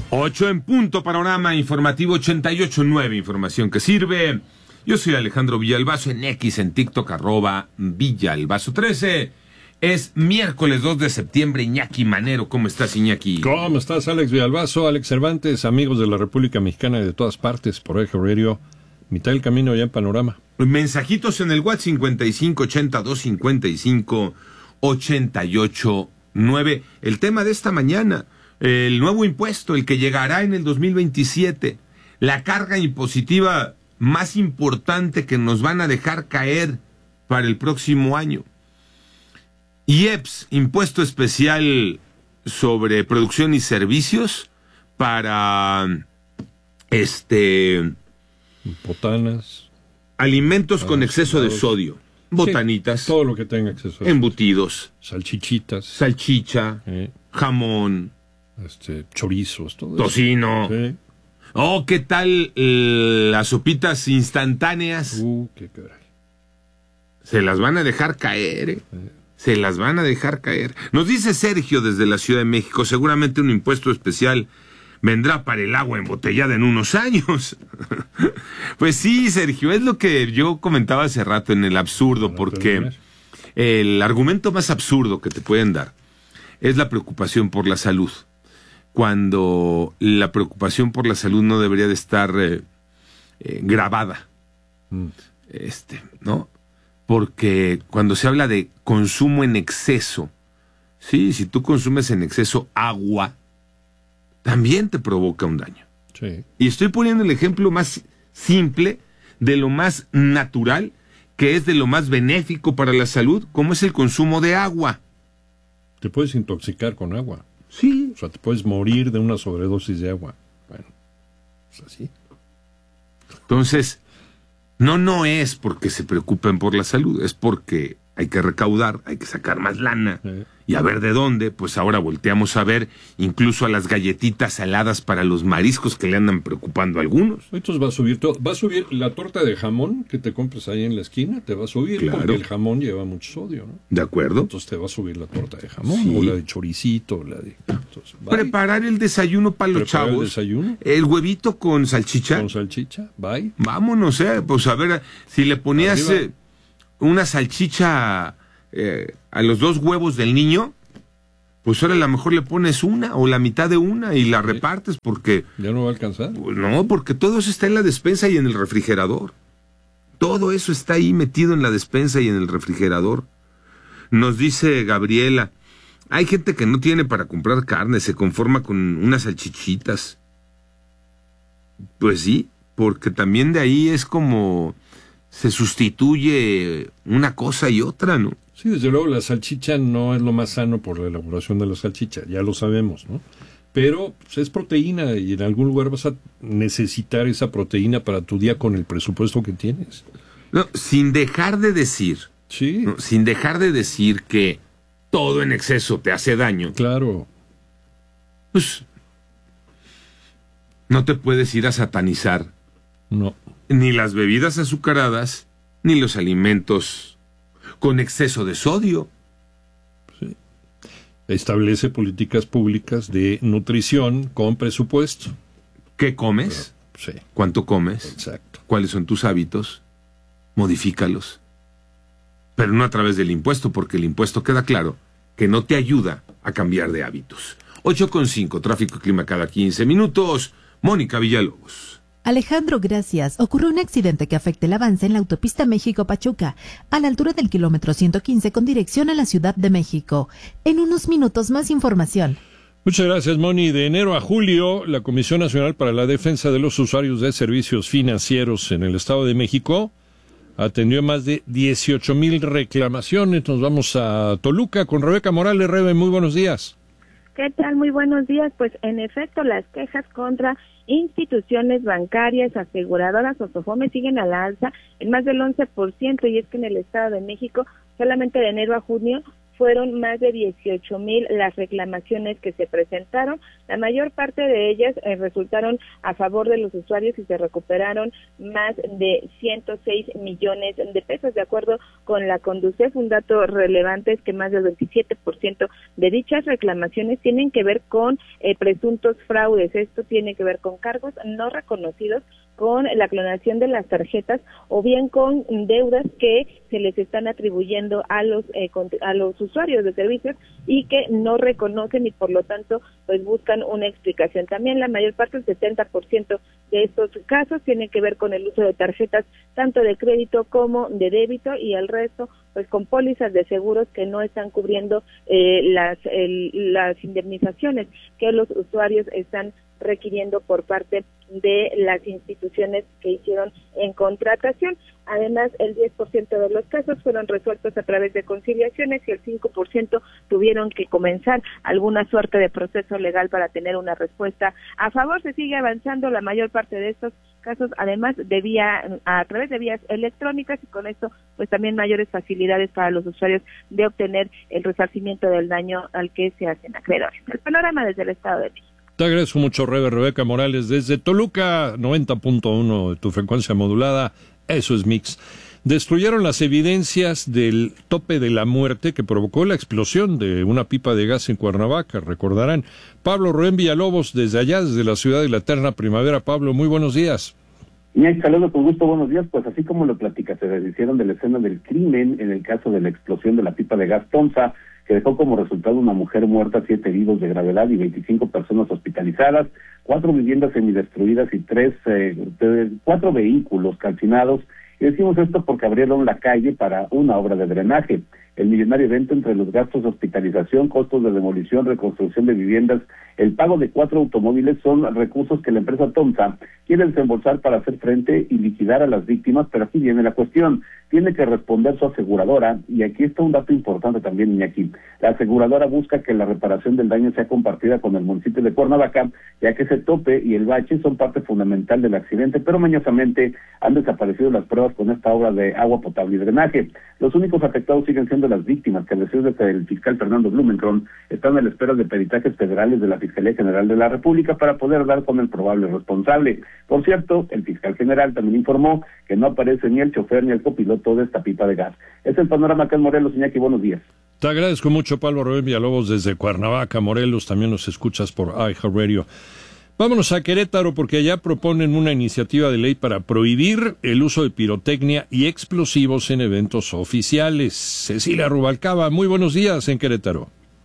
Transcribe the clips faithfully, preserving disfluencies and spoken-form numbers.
Ocho en punto, panorama informativo ochenta y ocho punto nueve, información que sirve. Yo soy Alejandro Villalbazo, en X, en TikTok, arroba Villalbazo trece. Es miércoles dos de septiembre. Iñaki Manero, ¿cómo estás, Iñaki? ¿Cómo estás, Alex Villalbazo? Alex Cervantes, amigos de la República Mexicana y de todas partes, por Eje Radio, mitad del camino ya en Panorama. Mensajitos en el WhatsApp cincuenta y cinco ochenta y dos cincuenta y cinco ochenta y ocho nueve. El tema de esta mañana, el nuevo impuesto, el que llegará en el dos mil veintisiete, la carga impositiva más importante que nos van a dejar caer para el próximo año. I E P S, Impuesto Especial sobre Producción y Servicios para este botanas, alimentos con exceso de sodio, botanitas, sí, todo lo que tenga exceso de embutidos, salchichitas, salchicha, eh. jamón, este, chorizos, todo tocino. Eso. Sí. Oh, ¿qué tal eh, las sopitas instantáneas? Uh, qué caray. Se las van a dejar caer, ¿eh? eh. Se las van a dejar caer. Nos dice Sergio desde la Ciudad de México, seguramente un impuesto especial vendrá para el agua embotellada en unos años. Pues sí, Sergio, es lo que yo comentaba hace rato en el absurdo, porque el argumento más absurdo que te pueden dar es la preocupación por la salud, cuando la preocupación por la salud no debería de estar eh, eh, grabada, mm. este, ¿no? Porque cuando se habla de consumo en exceso, sí, si tú consumes en exceso agua, también te provoca un daño. Sí. Y estoy poniendo el ejemplo más simple, de lo más natural, que es de lo más benéfico para la salud, como es el consumo de agua. Te puedes intoxicar con agua. Sí. O sea, te puedes morir de una sobredosis de agua. Bueno, es así. Entonces, no, no es porque se preocupen por la salud, es porque hay que recaudar, hay que sacar más lana. Sí. Y a ver de dónde, pues ahora volteamos a ver incluso a las galletitas saladas para los mariscos que le andan preocupando a algunos. Entonces va a subir todo, va a subir la torta de jamón que te compres ahí en la esquina, te va a subir, claro, porque el jamón lleva mucho sodio, ¿no? De acuerdo. Entonces te va a subir la torta de jamón, sí, o la de choricito, o la de... Entonces, preparar el desayuno para los chavos. el desayuno. El huevito con salchicha. Con salchicha, bye. Vámonos, eh, pues a ver, si le ponías eh, una salchicha... Eh, a los dos huevos del niño, pues ahora a lo mejor le pones una o la mitad de una y la repartes, porque... ¿Ya no va a alcanzar? Pues no, porque todo eso está en la despensa y en el refrigerador. Todo eso está ahí metido en la despensa y en el refrigerador. Nos dice Gabriela, hay gente que no tiene para comprar carne, se conforma con unas salchichitas. Pues sí, porque también de ahí es como... se sustituye una cosa y otra, ¿no? Sí, desde luego la salchicha no es lo más sano por la elaboración de la salchicha, ya lo sabemos, ¿no? Pero pues, es proteína y en algún lugar vas a necesitar esa proteína para tu día con el presupuesto que tienes. No, sin dejar de decir, sí, ¿no? Sin dejar de decir que todo en exceso te hace daño. Claro. Pues no te puedes ir a satanizar. No. Ni las bebidas azucaradas, ni los alimentos con exceso de sodio. Sí. Establece políticas públicas de nutrición con presupuesto. ¿Qué comes? Pero, sí. ¿Cuánto comes? Exacto. ¿Cuáles son tus hábitos? Modifícalos. Pero no a través del impuesto, porque el impuesto queda claro que no te ayuda a cambiar de hábitos. ocho con cinco, tráfico y clima cada quince minutos. Mónica Villalobos. Alejandro, gracias. Ocurrió un accidente que afecta el avance en la autopista México-Pachuca, a la altura del kilómetro ciento quince con dirección a la Ciudad de México. En unos minutos más información. Muchas gracias, Moni. De enero a julio, la Comisión Nacional para la Defensa de los Usuarios de Servicios Financieros en el Estado de México atendió más de dieciocho mil reclamaciones. Nos vamos a Toluca con Rebeca Morales. Rebe, muy buenos días. ¿Qué tal? Muy buenos días. Pues en efecto, las quejas contra instituciones bancarias, aseguradoras o SOFOME siguen a la alza en más del once por ciento, y es que en el Estado de México solamente de enero a junio fueron más de dieciocho mil las reclamaciones que se presentaron. La mayor parte de ellas eh, resultaron a favor de los usuarios y se recuperaron más de ciento seis millones de pesos. De acuerdo con la Conducef, un dato relevante es que más del veintisiete por ciento de dichas reclamaciones tienen que ver con eh, presuntos fraudes. Esto tiene que ver con cargos no reconocidos, con la clonación de las tarjetas o bien con deudas que se les están atribuyendo a los eh, a los usuarios de servicios y que no reconocen y por lo tanto pues buscan una explicación. También la mayor parte, el setenta por ciento de estos casos tienen que ver con el uso de tarjetas tanto de crédito como de débito y el resto pues con pólizas de seguros que no están cubriendo eh, las el, las indemnizaciones que los usuarios están requiriendo por parte de las instituciones que hicieron en contratación. Además, el diez por ciento de los casos fueron resueltos a través de conciliaciones y el cinco por ciento tuvieron que comenzar alguna suerte de proceso legal para tener una respuesta a favor. Se sigue avanzando la mayor parte de estos casos, además de vía, a través de vías electrónicas y con esto pues también mayores facilidades para los usuarios de obtener el resarcimiento del daño al que se hacen acreedores. El panorama desde el Estado de México. Te agradezco mucho, Rebe. Rebeca Morales, desde Toluca, noventa punto uno de tu frecuencia modulada. Eso es Mix. Destruyeron las evidencias del tope de la muerte que provocó la explosión de una pipa de gas en Cuernavaca, recordarán. Pablo Rubén Villalobos, desde allá, desde la ciudad de la eterna primavera. Pablo, muy buenos días. Iñaki, saludos con gusto, buenos días. Pues así como lo platicas, se deshicieron de la escena del crimen en el caso de la explosión de la pipa de gas Tonsa, que dejó como resultado una mujer muerta, siete heridos de gravedad y veinticinco personas hospitalizadas, cuatro viviendas semidestruidas y tres, eh, de, cuatro vehículos calcinados. Y decimos esto porque abrieron la calle para una obra de drenaje. El millonario evento entre los gastos de hospitalización, costos de demolición, reconstrucción de viviendas, el pago de cuatro automóviles son recursos que la empresa Tonsa quiere desembolsar para hacer frente y liquidar a las víctimas, pero aquí viene la cuestión. Tiene que responder su aseguradora, y aquí está un dato importante también, Iñaki. La aseguradora busca que la reparación del daño sea compartida con el municipio de Cuernavaca, ya que ese tope y el bache son parte fundamental del accidente, pero mañosamente han desaparecido las pruebas con esta obra de agua potable y drenaje. Los únicos afectados siguen siendo las víctimas, que al decir del fiscal Fernando Blumenthal están a la espera de peritajes federales de la Fiscalía General de la República para poder dar con el probable responsable. Por cierto, el fiscal general también informó que no aparece ni el chofer ni el copiloto de esta pipa de gas. Es el panorama acá en Morelos. Iñaki, buenos días. Te agradezco mucho, Pablo Rubén Villalobos, desde Cuernavaca, Morelos. También nos escuchas por iHeartRadio. Vámonos a Querétaro, porque allá proponen una iniciativa de ley para prohibir el uso de pirotecnia y explosivos en eventos oficiales. Cecilia Rubalcaba, muy buenos días en Querétaro.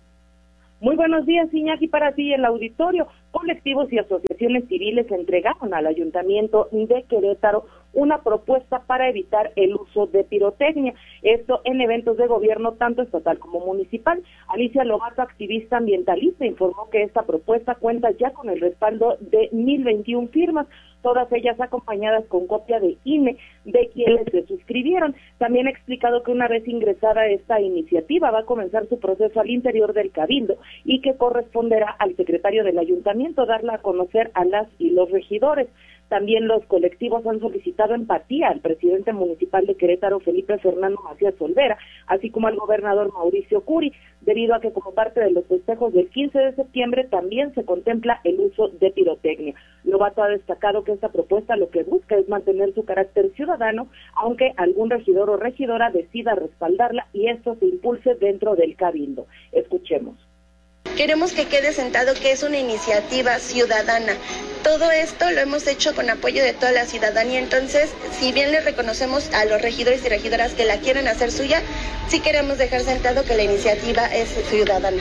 Muy buenos días, Iñaki, para ti el auditorio. Colectivos y asociaciones civiles entregaron al Ayuntamiento de Querétaro una propuesta para evitar el uso de pirotecnia, esto en eventos de gobierno tanto estatal como municipal. Alicia Lobato, activista ambientalista, informó que esta propuesta cuenta ya con el respaldo de mil veintiuna firmas, todas ellas acompañadas con copia de I N E de quienes se suscribieron. También ha explicado que una vez ingresada esta iniciativa va a comenzar su proceso al interior del Cabildo y que corresponderá al secretario del Ayuntamiento darla a conocer a las y los regidores. También los colectivos han solicitado empatía al presidente municipal de Querétaro, Felipe Fernando Macías Olvera, así como al gobernador Mauricio Curi, debido a que como parte de los festejos del quince de septiembre también se contempla el uso de pirotecnia. Lobato ha destacado que esta propuesta lo que busca es mantener su carácter ciudadano, aunque algún regidor o regidora decida respaldarla y esto se impulse dentro del Cabildo. Escuchemos. Queremos que quede sentado que es una iniciativa ciudadana. Todo esto lo hemos hecho con apoyo de toda la ciudadanía, entonces, si bien le reconocemos a los regidores y regidoras que la quieren hacer suya, sí queremos dejar sentado que la iniciativa es ciudadana.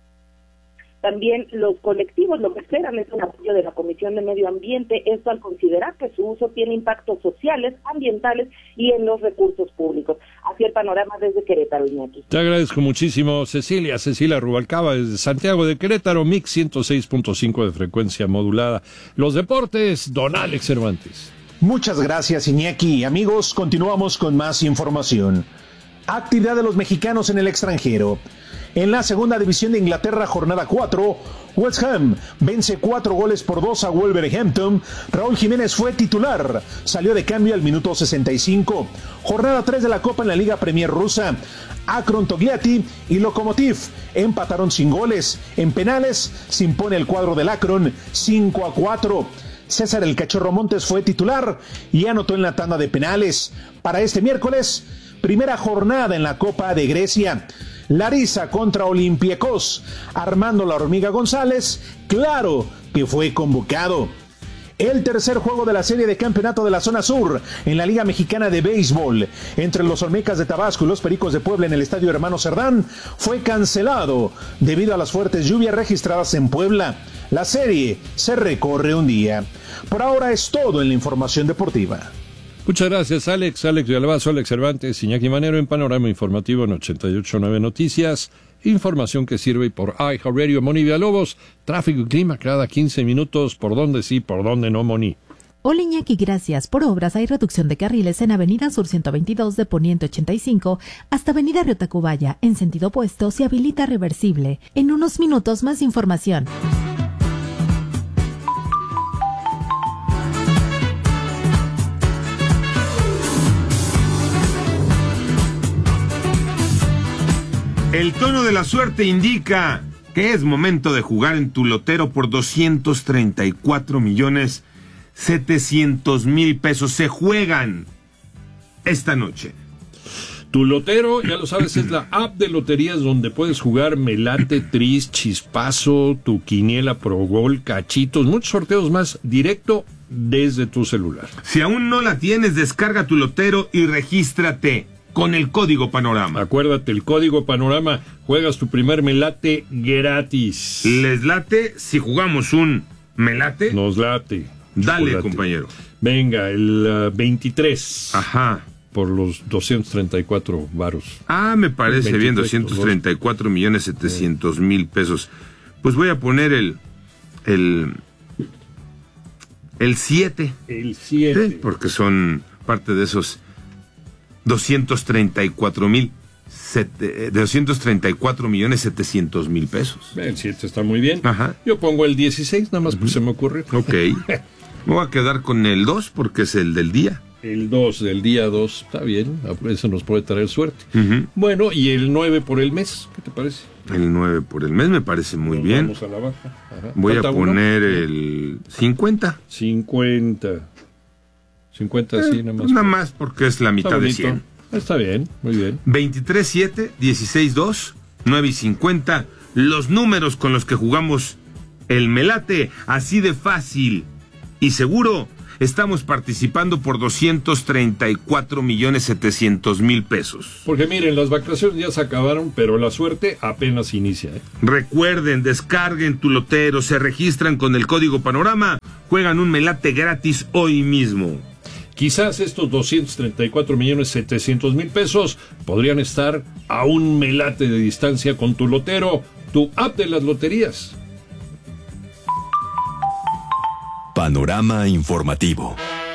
También los colectivos lo que esperan es un apoyo de la Comisión de Medio Ambiente, esto al considerar que su uso tiene impactos sociales, ambientales y en los recursos públicos. Así el panorama desde Querétaro, Iñaki. Te agradezco muchísimo, Cecilia. Cecilia Rubalcaba, desde Santiago de Querétaro, Mix ciento seis punto cinco de frecuencia modulada. Los deportes, don Alex Cervantes. Muchas gracias, Iñaki. Amigos, continuamos con más información. Actividad de los mexicanos en el extranjero. En la segunda división de Inglaterra, jornada cuatro, West Ham vence cuatro goles por dos a Wolverhampton. Raúl Jiménez fue titular, salió de cambio al minuto sesenta y cinco. Jornada tres de la Copa en la Liga Premier rusa. Akron Togliatti y Lokomotiv empataron sin goles. En penales se impone el cuadro del Akron cinco a cuatro. César el Cachorro Montes fue titular y anotó en la tanda de penales. Para este miércoles, primera jornada en la Copa de Grecia. Larissa contra Olympiacos. Armando la Hormiga González, claro que fue convocado. El tercer juego de la serie de campeonato de la zona sur en la Liga Mexicana de Béisbol entre los Olmecas de Tabasco y los Pericos de Puebla en el Estadio Hermano Cerdán fue cancelado debido a las fuertes lluvias registradas en Puebla. La serie se recorre un día. Por ahora es todo en la información deportiva. Muchas gracias, Alex. Alex Villalbazo, Alex Cervantes, Iñaki Manero en Panorama Informativo en ochenta y ocho punto nueve Noticias. Información que sirve por iHeartRadio. Moni Villalobos, tráfico y clima cada quince minutos. ¿Por dónde sí, por dónde no, Moni? Hola Iñaki, gracias. Por obras hay reducción de carriles en Avenida Sur ciento veintidós de Poniente ochenta y cinco hasta Avenida Río Tacubaya. En sentido opuesto se habilita reversible. En unos minutos más información. El tono de la suerte indica que es momento de jugar en tu lotero por doscientos treinta y cuatro millones setecientos mil pesos. Se juegan esta noche. Tu lotero, ya lo sabes, es la app de loterías donde puedes jugar Melate, Tris, Chispazo, tu Quiniela, Pro Gol, Cachitos, muchos sorteos más directo desde tu celular. Si aún no la tienes, descarga tu lotero y regístrate con el código Panorama. Acuérdate, el código Panorama, juegas tu primer Melate gratis. ¿Les late si jugamos un Melate? Nos late. Dale, Chocolate. Compañero. Venga, el uh, veintitrés. Ajá. Por los doscientos treinta y cuatro varos. Ah, me parece veintitrés, bien, doscientos treinta y cuatro millones setecientos mil pesos. Pues voy a poner el el el siete. El siete. ¿Sí? Porque son parte de esos doscientos treinta y cuatro mil doscientos treinta y cuatro millones setecientos mil pesos. El siete está muy bien. Ajá. Yo pongo el dieciséis, nada más uh-huh. pues se me ocurre. Ok. Me voy a quedar con el dos porque es el del día. El dos del día dos, está bien, eso nos puede traer suerte. Uh-huh. Bueno, y el nueve por el mes, ¿qué te parece? El nueve por el mes me parece muy nos bien. Vamos a la baja. Ajá. Voy a poner uno? el cincuenta. cincuenta. cincuenta, eh, sí, nada más. Nada más porque es la mitad de cien. Está bien, muy bien. veintitrés siete, dieciséis dos, nueve y cincuenta. Los números con los que jugamos el Melate, así de fácil y seguro. Estamos participando por doscientos treinta y cuatro millones setecientos mil pesos. Porque miren, las vacaciones ya se acabaron, pero la suerte apenas inicia. ¿eh? Recuerden, descarguen tu lotero, se registran con el código Panorama, juegan un Melate gratis hoy mismo. Quizás estos doscientos treinta y cuatro millones setecientos mil pesos podrían estar a un Melate de distancia con tu lotero, tu app de las loterías. Panorama informativo.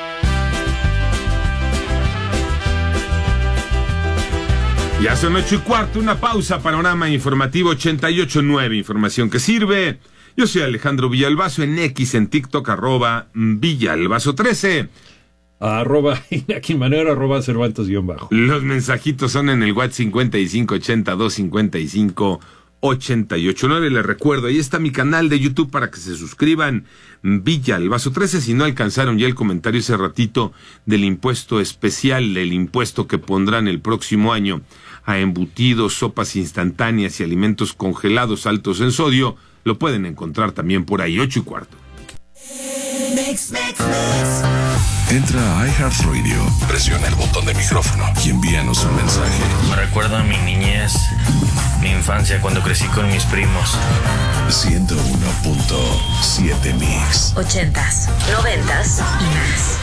Ya son ocho y cuarto, una pausa. Panorama informativo ochenta y ocho punto nueve, información que sirve. Yo soy Alejandro Villalbazo, en X, en TikTok, arroba Villalbazo trece. Arroba Iñaki Manero, arroba Cervantes guión bajo. Los mensajitos son en el WhatsApp cincuenta y cinco ochenta y dos cincuenta y cinco ochenta y ocho nueve. Les recuerdo, ahí está mi canal de YouTube para que se suscriban, Villalbazo trece. Si no alcanzaron ya el comentario ese ratito del impuesto especial, del impuesto que pondrán el próximo año a embutidos, sopas instantáneas y alimentos congelados altos en sodio, lo pueden encontrar también por ahí, ocho y cuarto. Mix, mix, mix. Entra a iHeartRadio, presiona el botón de micrófono y envíanos un mensaje. Me recuerda a mi niñez, mi infancia cuando crecí con mis primos. ciento uno punto siete Mix. Ochentas, noventas y más.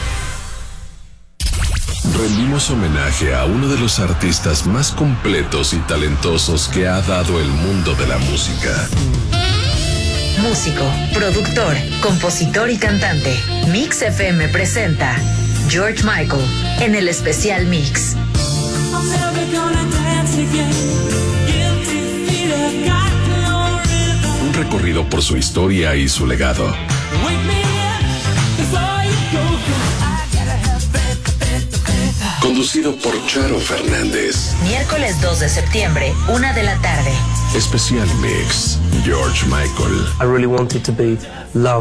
Rendimos homenaje a uno de los artistas más completos y talentosos que ha dado el mundo de la música. Músico, productor, compositor y cantante. Mix F M presenta George Michael en el especial Mix. Un recorrido por su historia y su legado. Conducido por Charo Fernández. Miércoles dos de septiembre, una de la tarde. Especial Mix, George Michael. I really wanted to be loved